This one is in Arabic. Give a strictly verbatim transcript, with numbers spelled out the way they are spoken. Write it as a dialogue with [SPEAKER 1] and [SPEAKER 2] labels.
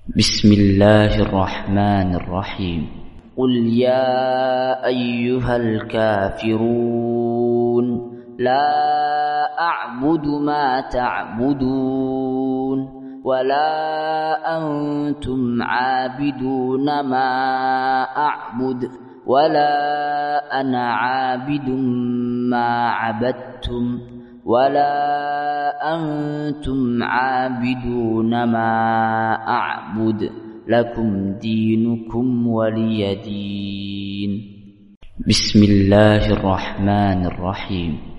[SPEAKER 1] بسم الله الرحمن الرحيم. قل يا أيها الكافرون لا أعبد ما تعبدون ولا أنتم عابدون ما أعبد ولا أنا عابد ما عبدتم ولا أنتم عابدون ما أعبد لكم دينكم ولي دين. بسم الله الرحمن الرحيم.